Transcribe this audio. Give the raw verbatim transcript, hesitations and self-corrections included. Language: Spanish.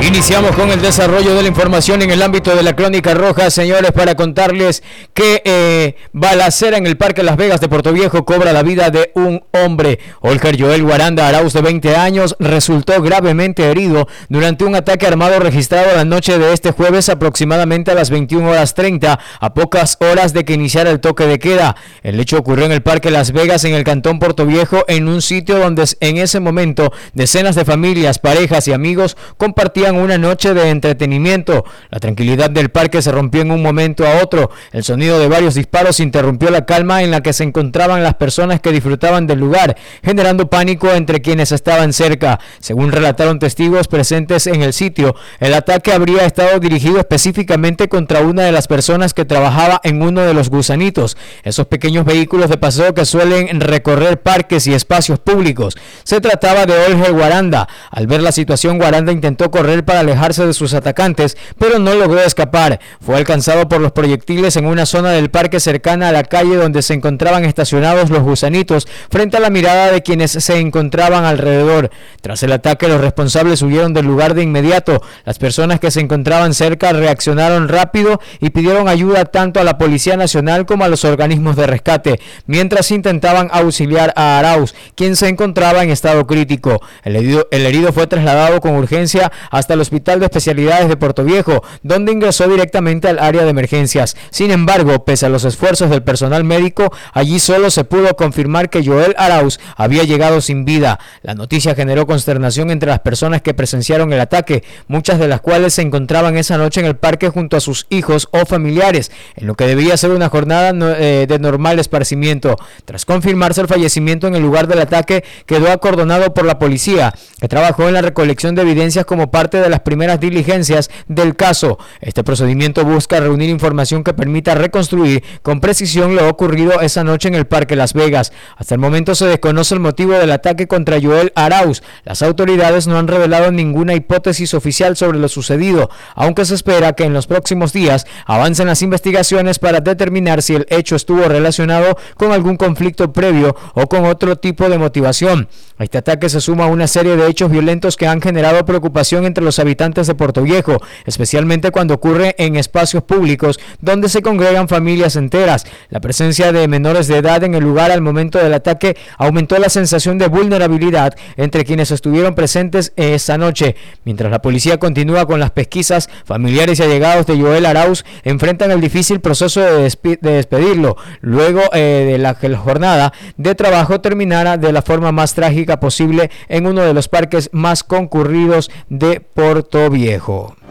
Iniciamos con el desarrollo de la información en el ámbito de la Crónica Roja, señores, para contarles que eh, balacera en el Parque Las Vegas de Portoviejo cobra la vida de un hombre. Olger Joel Guaranda Arauz, de veinte años, resultó gravemente herido durante un ataque armado registrado la noche de este jueves aproximadamente a las veintiuna horas treinta, a pocas horas de que iniciara el toque de queda. El hecho ocurrió en el Parque Las Vegas, en el cantón Portoviejo, en un sitio donde en ese momento decenas de familias, parejas y amigos compartían una noche de entretenimiento. La tranquilidad del parque se rompió en un momento a otro. El sonido de varios disparos interrumpió la calma en la que se encontraban las personas que disfrutaban del lugar, generando pánico entre quienes estaban cerca. Según relataron testigos presentes en el sitio, el ataque habría estado dirigido específicamente contra una de las personas que trabajaba en uno de los gusanitos, esos pequeños vehículos de paseo que suelen recorrer parques y espacios públicos. Se trataba de Olger Guaranda. Al ver la situación, Guaranda intentó correr para alejarse de sus atacantes, pero no logró escapar. Fue alcanzado por los proyectiles en una zona del parque cercana a la calle donde se encontraban estacionados los gusanitos, frente a la mirada de quienes se encontraban alrededor. Tras el ataque, los responsables huyeron del lugar de inmediato. Las personas que se encontraban cerca reaccionaron rápido y pidieron ayuda tanto a la Policía Nacional como a los organismos de rescate, mientras intentaban auxiliar a Arauz, quien se encontraba en estado crítico. El herido, el herido fue trasladado con urgencia hasta el Hospital de Especialidades de Portoviejo, donde ingresó directamente al área de emergencias. Sin embargo, pese a los esfuerzos del personal médico, allí solo se pudo confirmar que Joel Arauz había llegado sin vida. La noticia generó consternación entre las personas que presenciaron el ataque, muchas de las cuales se encontraban esa noche en el parque junto a sus hijos o familiares, en lo que debía ser una jornada eh, de normal esparcimiento. Tras confirmarse el fallecimiento en el lugar del ataque, quedó acordonado por la policía, que trabajó en la recolección de evidencias como parte de las primeras diligencias del caso. Este procedimiento busca reunir información que permita reconstruir con precisión lo ocurrido esa noche en el Parque Las Vegas. Hasta el momento se desconoce el motivo del ataque contra Joel Arauz. Las autoridades no han revelado ninguna hipótesis oficial sobre lo sucedido, aunque se espera que en los próximos días avancen las investigaciones para determinar si el hecho estuvo relacionado con algún conflicto previo o con otro tipo de motivación. A este ataque se suma una serie de hechos violentos que han generado preocupación entre los habitantes de Portoviejo, especialmente cuando ocurre en espacios públicos donde se congregan familias enteras. La presencia de menores de edad en el lugar al momento del ataque aumentó la sensación de vulnerabilidad entre quienes estuvieron presentes esa noche. Mientras la policía continúa con las pesquisas, familiares y allegados de Joel Arauz enfrentan el difícil proceso de, despe- de despedirlo, luego eh, de la que la jornada de trabajo terminara de la forma más trágica posible en uno de los parques más concurridos de Portoviejo.